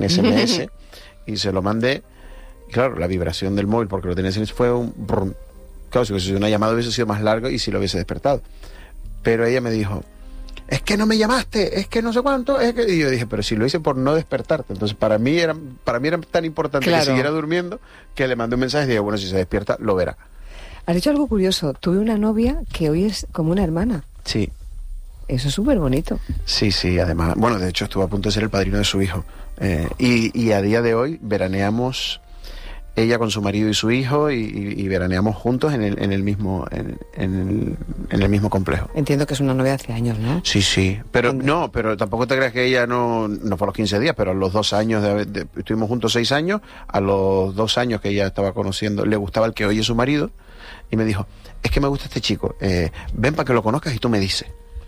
SMS y se lo mandé. Y claro, la vibración del móvil, porque lo tenía en fue un brum. Claro, si hubiese sido una llamada hubiese sido más largo y si lo hubiese despertado. Pero ella me dijo, es que no me llamaste, es que no sé cuánto, es que... Y yo dije, pero si lo hice por no despertarte. Entonces para mí era tan importante que siguiera durmiendo que le mandé un mensaje y dije, bueno, si se despierta, lo verá. Has dicho algo curioso, tuve una novia que hoy es como una hermana. Sí. Eso es súper bonito. Sí, además, bueno, de hecho estuve a punto de ser el padrino de su hijo. Y a día de hoy veraneamos ella con su marido y su hijo y veraneamos juntos en el mismo complejo. Entiendo que es una novia de hace años, ¿no? Sí, pero no, pero tampoco te creas que ella no fue a los 15 días, pero a los 2 años, estuvimos juntos 6 años, a los 2 años que ella estaba conociendo, le gustaba el que hoy es su marido, y me dijo, es que me gusta este chico, ven para que lo conozcas y tú me dices.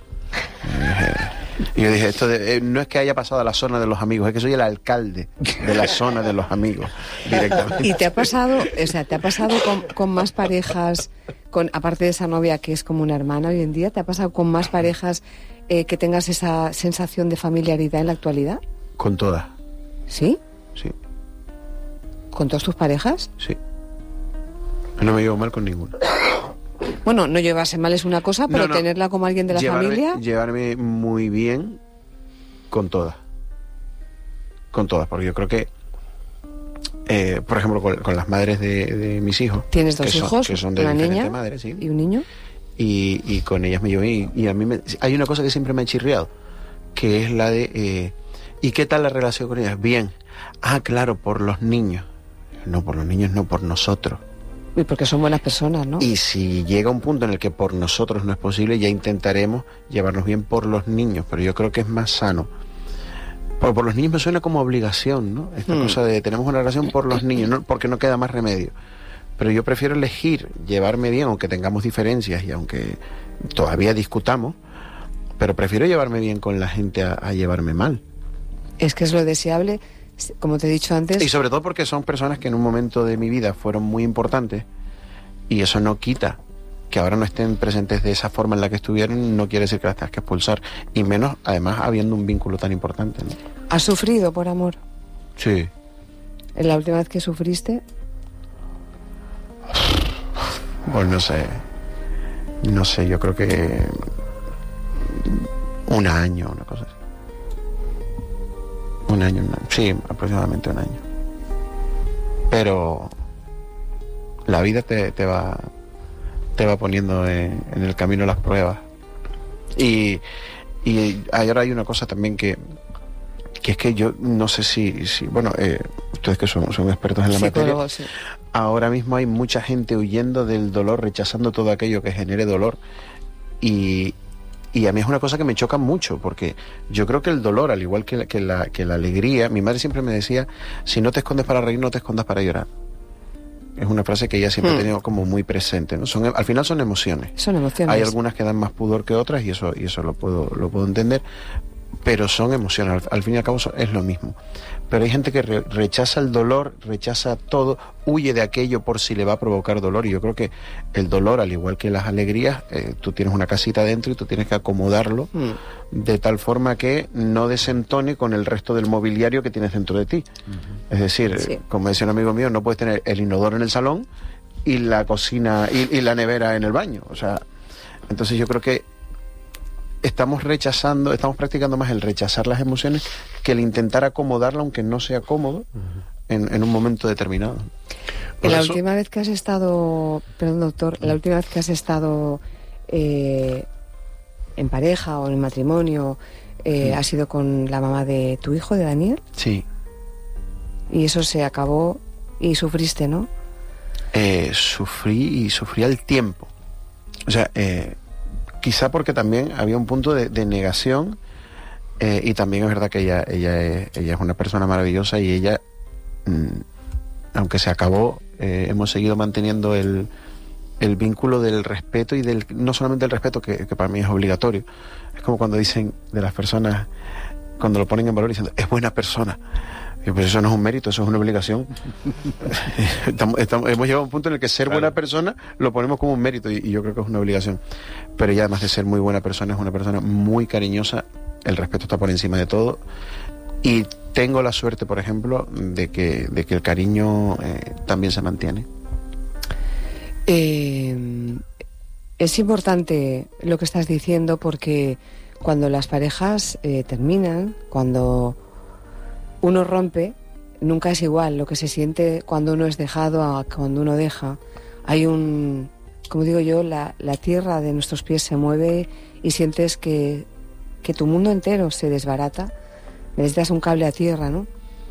Y yo dije, esto no es que haya pasado a la zona de los amigos, es que soy el alcalde de la zona de los amigos directamente. ¿Y te ha pasado, con más parejas, aparte de esa novia que es como una hermana hoy en día, te ha pasado con más parejas que tengas esa sensación de familiaridad en la actualidad? Con todas. ¿Sí? Sí. ¿Con todas tus parejas? Sí. No me llevo mal con ninguna. Bueno, no llevarse mal es una cosa, pero tenerla como alguien de la familia... Llevarme muy bien con todas. Con todas, porque yo creo que, por ejemplo, con las madres de mis hijos... ¿Tienes 2 hijos? Que son de diferentes madres, sí. ¿Y un niño? Y con ellas me llevo bien. Y a mí hay una cosa que siempre me ha chirriado, que es la de... ¿y qué tal la relación con ellas? Bien. Ah, claro, por los niños. No, por los niños, no, por nosotros. Y porque son buenas personas, ¿no? Y si llega un punto en el que por nosotros no es posible, ya intentaremos llevarnos bien por los niños, pero yo creo que es más sano. Por los niños me suena como obligación, ¿no? Esta cosa de tenemos una relación por los niños, ¿no? Porque no queda más remedio. Pero yo prefiero elegir llevarme bien, aunque tengamos diferencias y aunque todavía discutamos, pero prefiero llevarme bien con la gente a llevarme mal. Es que es lo deseable... Como te he dicho antes... Y sobre todo porque son personas que en un momento de mi vida fueron muy importantes y eso no quita que ahora no estén presentes de esa forma en la que estuvieron, no quiere decir que las tengas que expulsar, y menos, además, habiendo un vínculo tan importante, ¿no? ¿Has sufrido por amor? Sí. ¿En la última vez que sufriste? Pues no sé, yo creo que 1 año, una cosa así. 1 año, sí, aproximadamente 1 año. Pero la vida te va poniendo en el camino las pruebas. Y ahora hay una cosa también que es que yo no sé si bueno, ustedes que son expertos en la materia, sí. Ahora mismo hay mucha gente huyendo del dolor, rechazando todo aquello que genere dolor. Y a mí es una cosa que me choca mucho, porque yo creo que el dolor, al igual que la alegría, mi madre siempre me decía, si no te escondes para reír, no te escondas para llorar. Es una frase que ella siempre ha tenido como muy presente, ¿no? Al final son emociones. Son emociones. Hay algunas que dan más pudor que otras y eso lo puedo entender, pero son emociones, al fin y al cabo es lo mismo. Pero hay gente que rechaza el dolor, rechaza todo, huye de aquello por si le va a provocar dolor, y yo creo que el dolor, al igual que las alegrías, tú tienes una casita dentro y tú tienes que acomodarlo de tal forma que no desentone con el resto del mobiliario que tienes dentro de ti. Es decir, como decía un amigo mío, no puedes tener el inodoro en el salón y la cocina y la nevera en el baño. O sea, entonces yo creo que estamos practicando más el rechazar las emociones que el intentar acomodarla, aunque no sea cómodo, en un momento determinado. La última vez que has estado, perdón doctor, la última vez que has estado en pareja o en matrimonio, ¿ha sido con la mamá de tu hijo, de Daniel? Sí. Y eso se acabó y sufriste, ¿no? Sufrí al tiempo. O sea, quizá porque también había un punto de negación, y también es verdad que ella es una persona maravillosa, y ella, aunque se acabó, hemos seguido manteniendo el vínculo del respeto, y no solamente el respeto, que para mí es obligatorio. Es como cuando dicen de las personas, cuando lo ponen en valor diciendo, es buena persona. Y pues eso no es un mérito, eso es una obligación. Hemos llegado a un punto en el que ser buena persona lo ponemos como un mérito, y yo creo que es una obligación. Pero ella, además de ser muy buena persona, es una persona muy cariñosa, el respeto está por encima de todo, y tengo la suerte, por ejemplo, de que el cariño también se mantiene. Es importante lo que estás diciendo, porque cuando las parejas terminan, cuando uno rompe, nunca es igual lo que se siente cuando uno es dejado a cuando uno deja. Hay como digo yo, la tierra de nuestros pies se mueve y sientes que tu mundo entero se desbarata. Necesitas un cable a tierra, ¿no?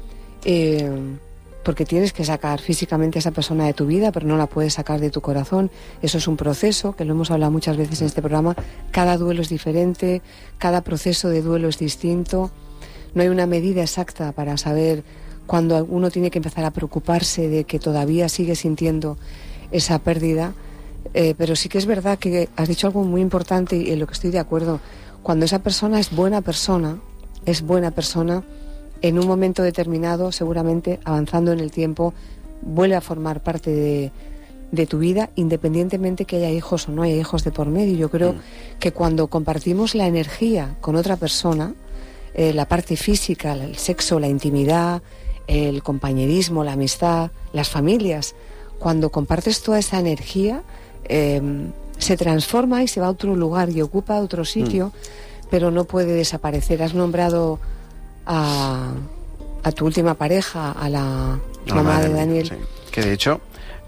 Porque tienes que sacar físicamente a esa persona de tu vida, pero no la puedes sacar de tu corazón. Eso es un proceso, que lo hemos hablado muchas veces en este programa. Cada duelo es diferente, cada proceso de duelo es distinto. No hay una medida exacta para saber cuándo uno tiene que empezar a preocuparse de que todavía sigue sintiendo esa pérdida. Pero sí que es verdad que has dicho algo muy importante y en lo que estoy de acuerdo. Cuando esa persona es buena persona, en un momento determinado, seguramente avanzando en el tiempo, vuelve a formar parte de tu vida, independientemente que haya hijos o no haya hijos de por medio. Yo creo que cuando compartimos la energía con otra persona, la parte física, el sexo, la intimidad, el compañerismo, la amistad, las familias, cuando compartes toda esa energía, se transforma y se va a otro lugar y ocupa otro sitio, pero no puede desaparecer. Has nombrado a tu última pareja, a la mamá de Daniel. Sí. Que de hecho,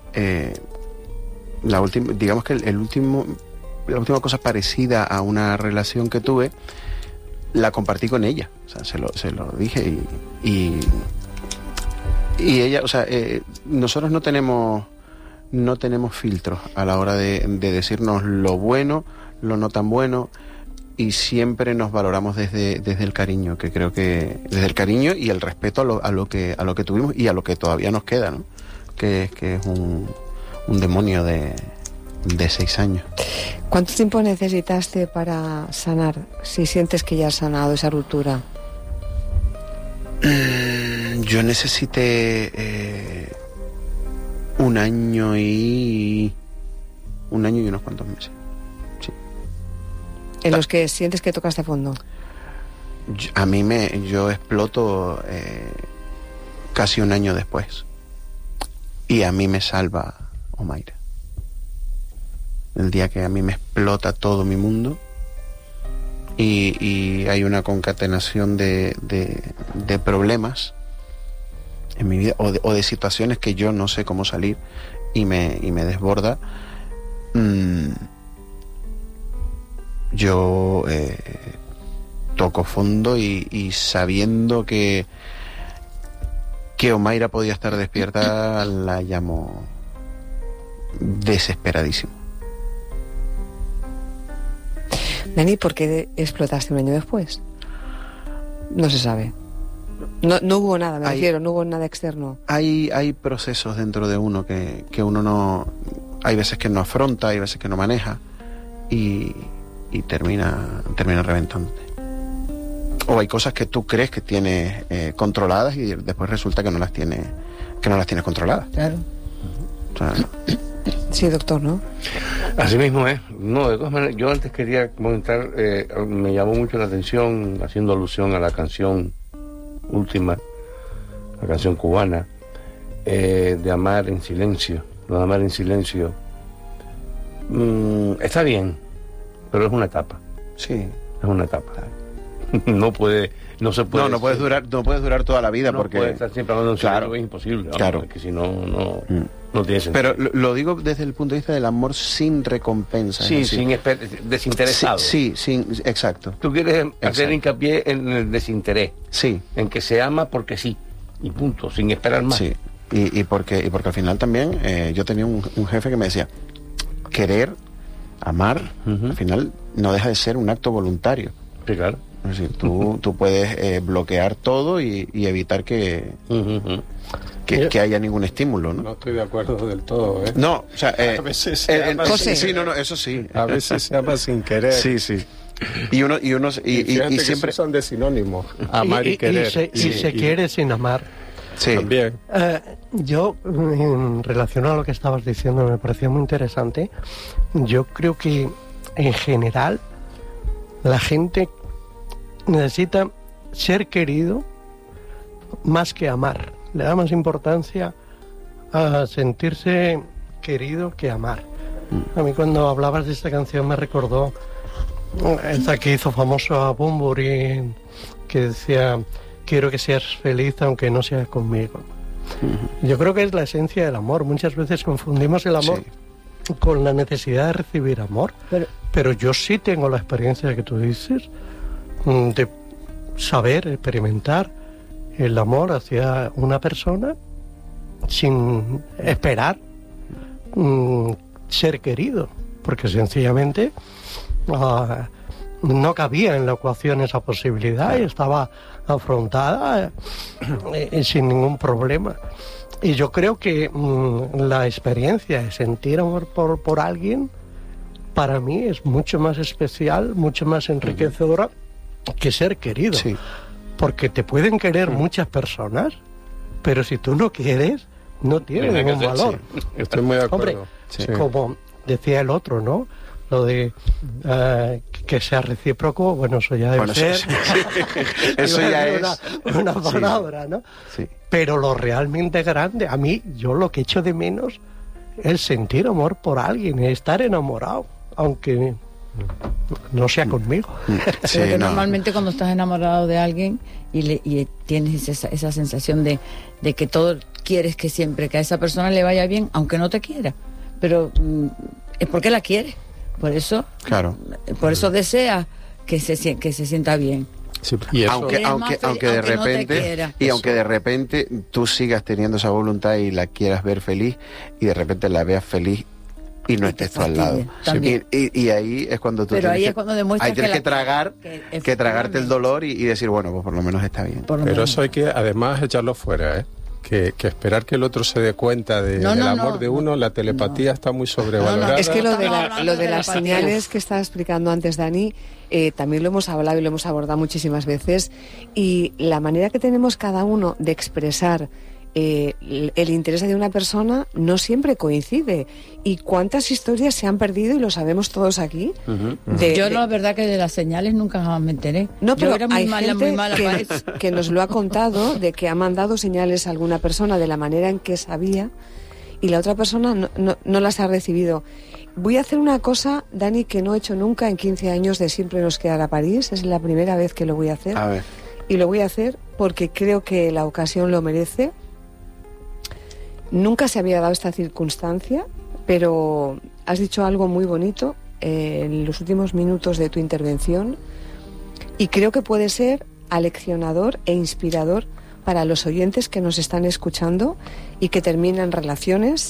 la última cosa parecida a una relación que tuve, la compartí con ella. O sea, se lo dije y ella, o sea, nosotros no tenemos filtros a la hora de decirnos lo bueno, lo no tan bueno, y siempre nos valoramos desde el cariño, que creo que desde el cariño y el respeto a lo que tuvimos y a lo que todavía nos queda, ¿no? Que es un demonio de 6 años. ¿Cuánto tiempo necesitaste para sanar, si sientes que ya has sanado esa ruptura? Yo necesité 1 año y unos cuantos meses. Sí. ¿En los que sientes que tocaste a fondo? Yo exploto casi 1 año después. Y a mí me salva Omaira. El día que a mí me explota todo mi mundo y hay una concatenación de problemas en mi vida o de situaciones que yo no sé cómo salir y me desborda. Yo toco fondo y sabiendo que Omaira podía estar despierta, la llamo desesperadísimo. Dani, ¿por qué explotaste 1 año después? No se sabe. No hubo nada, me refiero, no hubo nada externo. Hay procesos dentro de uno que uno no... Hay veces que no afronta, hay veces que no maneja y termina reventándote. O hay cosas que tú crees que tienes controladas y después resulta que no las tienes controladas. Claro. O sea, sí, doctor, ¿no? Así mismo es. No, de todas maneras, yo antes quería comentar, me llamó mucho la atención, haciendo alusión a la canción última, la canción cubana, de Amar en Silencio. Lo de Amar en Silencio está bien, pero es una etapa. Sí. Es una etapa. No puedes durar toda la vida, no porque puede estar siempre hablando de claro, es imposible, claro, porque si no tiene sentido. Pero lo digo desde el punto de vista del amor sin recompensa. Sí, desinteresado. Sí, exacto. Tú quieres hacer hincapié en el desinterés. Sí. En que se ama porque sí, y punto, sin esperar más. Sí. Y porque al final también yo tenía un jefe que me decía, querer, amar, al final no deja de ser un acto voluntario. Sí, claro. Es decir, tú puedes bloquear todo y evitar que haya ningún estímulo, ¿no? No estoy de acuerdo del todo, ¿eh? No, o sea, a veces se ama eso sí. A veces se ama sin querer. Sí. Y siempre son de sinónimo, amar y querer. Y se quiere sin amar. Sí. También. Yo, en relación a lo que estabas diciendo, me pareció muy interesante. Yo creo que, en general, la gente necesita ser querido, más que amar. Le da más importancia a sentirse querido que amar. A mí cuando hablabas de esta canción me recordó esta que hizo famoso a Bunbury, que decía: quiero que seas feliz aunque no seas conmigo. Yo creo que es la esencia del amor. Muchas veces confundimos el amor con la necesidad de recibir amor, pero yo sí tengo la experiencia que tú dices de saber experimentar el amor hacia una persona sin esperar ser querido, porque sencillamente no cabía en la ecuación esa posibilidad y estaba afrontada sin ningún problema. Y yo creo que la experiencia de sentir amor por alguien, para mí es mucho más especial, mucho más enriquecedora que ser querido. Sí. Porque te pueden querer muchas personas, pero si tú no quieres, no tiene ningún valor. Sí. Estoy muy de acuerdo. Hombre, como decía el otro, ¿no? Lo de que sea recíproco, bueno, eso ya debe ser. Eso ya es una palabra, ¿no? Sí. Pero lo realmente grande, a mí, yo lo que echo de menos es sentir amor por alguien, estar enamorado, aunque no sea conmigo. Sí, pero que normalmente cuando estás enamorado de alguien y tienes esa sensación de que todo quieres que siempre que a esa persona le vaya bien, aunque no te quiera, pero es porque la quieres. Por eso desea que se sienta bien. Sí, y eso, aunque de repente tú sigas teniendo esa voluntad y la quieras ver feliz y de repente la veas feliz y no estés tú al lado. Y ahí es cuando tú tienes que tragarte el dolor y decir, bueno, pues por lo menos está bien. Pero eso hay que además echarlo fuera, que esperar que el otro se dé cuenta del amor de uno, la telepatía está muy sobrevalorada. Es que lo de las señales que estaba explicando antes Dani, también lo hemos hablado y lo hemos abordado muchísimas veces, y la manera que tenemos cada uno de expresar el interés de una persona no siempre coincide. ¿Y cuántas historias se han perdido y lo sabemos todos aquí? Yo la verdad que de las señales nunca jamás me enteré. No, pero era muy hay mala que nos lo ha contado, de que ha mandado señales a alguna persona de la manera en que sabía y la otra persona no las ha recibido. Voy a hacer una cosa, Dani, que no he hecho nunca en 15 años de Siempre nos quedará París. Es la primera vez que lo voy a hacer. A ver. Y lo voy a hacer porque creo que la ocasión lo merece. Nunca se había dado esta circunstancia, pero has dicho algo muy bonito en los últimos minutos de tu intervención y creo que puede ser aleccionador e inspirador para los oyentes que nos están escuchando y que terminan relaciones.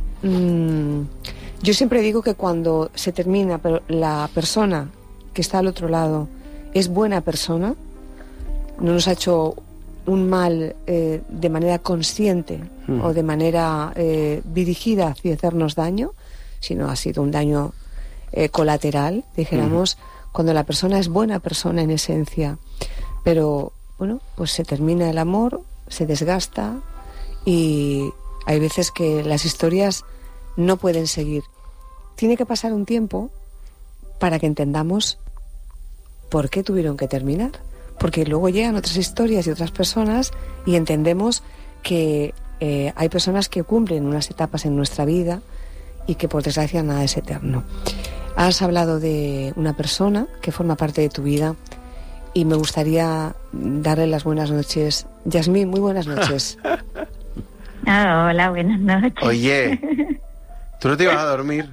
Yo siempre digo que cuando se termina, pero la persona que está al otro lado es buena persona, no nos ha hecho un mal de manera consciente o de manera dirigida hacia hacernos daño, sino ha sido un daño colateral, dijéramos, cuando la persona es buena persona en esencia, pero bueno, pues se termina el amor, se desgasta y hay veces que las historias no pueden seguir. Tiene que pasar un tiempo para que entendamos por qué tuvieron que terminar. Porque luego llegan otras historias y otras personas y entendemos que hay personas que cumplen unas etapas en nuestra vida y que por desgracia nada es eterno. Has hablado de una persona que forma parte de tu vida y me gustaría darle las buenas noches. Yasmín, muy buenas noches. Hola, buenas noches. Oye, ¿tú no te ibas a dormir?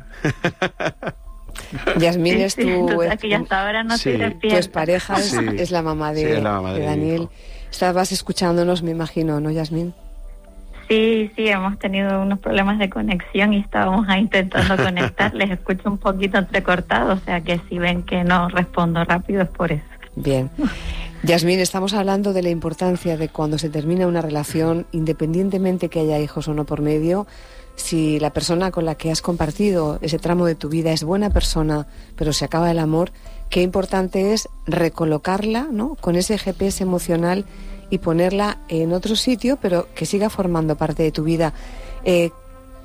Yasmín es tu expareja, es la mamá de Daniel. Estabas escuchándonos, me imagino, ¿no, Yasmín? Sí, hemos tenido unos problemas de conexión y estábamos ahí intentando conectar. Les escucho un poquito entrecortado, o sea que si ven que no respondo rápido es por eso. Bien. Yasmín, estamos hablando de la importancia de cuando se termina una relación, independientemente que haya hijos o no por medio, si la persona con la que has compartido ese tramo de tu vida es buena persona, pero se acaba el amor, qué importante es recolocarla, ¿no?, con ese GPS emocional y ponerla en otro sitio, pero que siga formando parte de tu vida. ¿Qué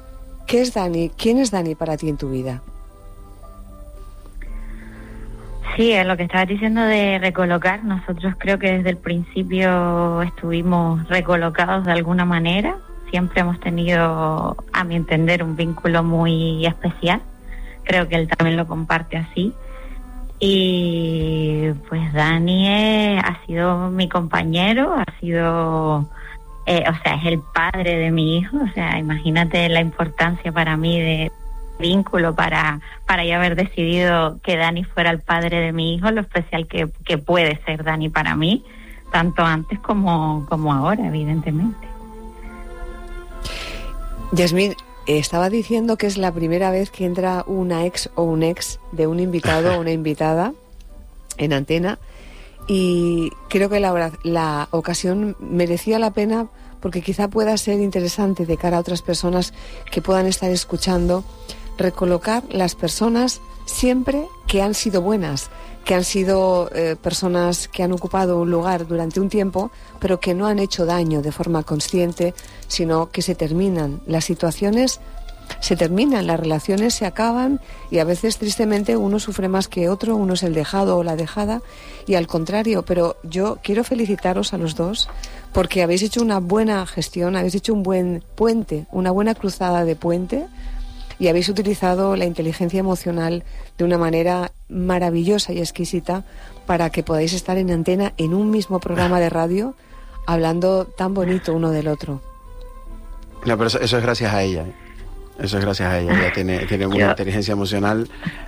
es Dani? ¿Quién es Dani para ti en tu vida? Sí, es lo que estabas diciendo de recolocar. Nosotros creo que desde el principio estuvimos recolocados de alguna manera. Siempre hemos tenido, a mi entender, un vínculo muy especial. Creo que él también lo comparte así. Y pues Dani ha sido mi compañero, ha sido, es el padre de mi hijo. O sea, imagínate la importancia para mí de vínculo para ya haber decidido que Dani fuera el padre de mi hijo, lo especial que puede ser Dani para mí, tanto antes como ahora, evidentemente. Yasmín, estaba diciendo que es la primera vez que entra una ex o un ex de un invitado o una invitada en Antena, y creo que la ocasión merecía la pena porque quizá pueda ser interesante de cara a otras personas que puedan estar escuchando, recolocar las personas siempre que han sido buenas, que han sido personas que han ocupado un lugar durante un tiempo, pero que no han hecho daño de forma consciente, sino que se terminan las situaciones, se terminan, las relaciones se acaban, y a veces tristemente uno sufre más que otro, uno es el dejado o la dejada, y al contrario. Pero yo quiero felicitaros a los dos porque habéis hecho una buena gestión, habéis hecho un buen puente, una buena cruzada de puente, y habéis utilizado la inteligencia emocional de una manera maravillosa y exquisita para que podáis estar en Antena, en un mismo programa de radio, hablando tan bonito uno del otro. No, pero eso es gracias a ella. Eso es gracias a ella. Ella tiene una inteligencia emocional,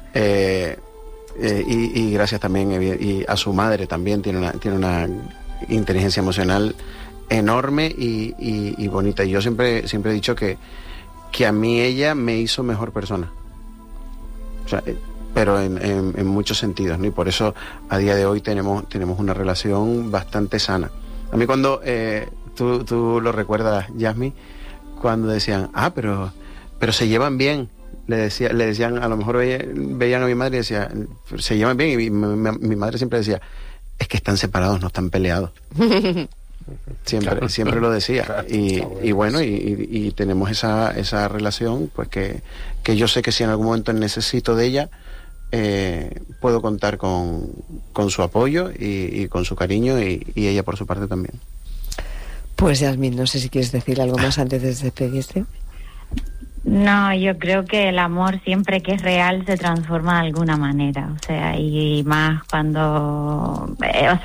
y gracias también y a su madre también tiene una inteligencia emocional enorme y bonita. Y yo siempre he dicho que a mí ella me hizo mejor persona. O sea, pero en muchos sentidos, ¿no? Y por eso a día de hoy tenemos una relación bastante sana. A mí cuando tú lo recuerdas, Yasmi, cuando decían, pero se llevan bien, le decían, a lo mejor veían a mi madre y decían, se llevan bien, y mi madre siempre decía, es que están separados, no están peleados. Siempre lo decía. Y bueno, y tenemos esa relación, pues que yo sé que si en algún momento necesito de ella, puedo contar con su apoyo y con su cariño, y ella por su parte también. Pues Yasmín, no sé si quieres decir algo más antes de despedirte. No, yo creo que el amor siempre que es real se transforma de alguna manera, o sea, y más cuando,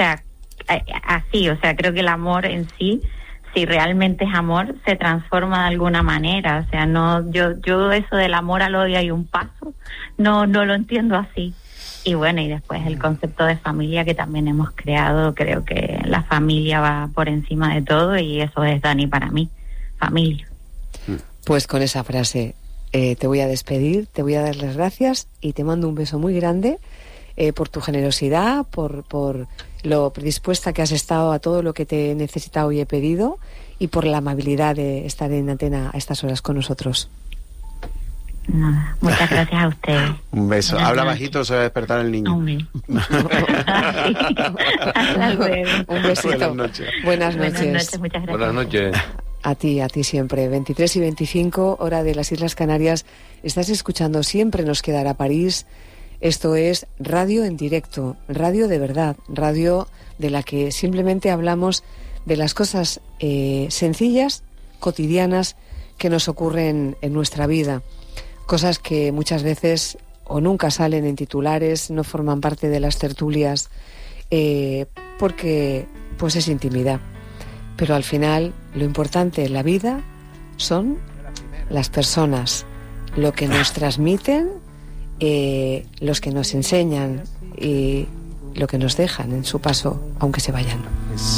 creo que el amor en sí, si realmente es amor, se transforma de alguna manera, o sea, no, yo eso del amor al odio hay un paso, no lo entiendo así. Y bueno, y después el concepto de familia que también hemos creado, creo que la familia va por encima de todo, y eso es Dani para mí, familia. Pues con esa frase te voy a despedir, te voy a dar las gracias y te mando un beso muy grande por tu generosidad, por lo predispuesta que has estado a todo lo que te he necesitado y he pedido, y por la amabilidad de estar en Antena a estas horas con nosotros. Nada, muchas gracias a ustedes. Un beso. Buenas Habla noches. bajito, se va a despertar el niño. Hasta luego. Un besito. Buenas noches. Buenas noches. Buenas noches, muchas gracias. Buenas noches. A ti siempre. 23 y 25, hora de las Islas Canarias. Estás escuchando Siempre nos quedará París. Esto es radio en directo, radio de verdad, radio de la que simplemente hablamos de las cosas sencillas, cotidianas, que nos ocurren en nuestra vida. Cosas que muchas veces o nunca salen en titulares, no forman parte de las tertulias, porque pues es intimidad. Pero al final lo importante en la vida son las personas, lo que nos transmiten, los que nos enseñan y lo que nos dejan en su paso, aunque se vayan.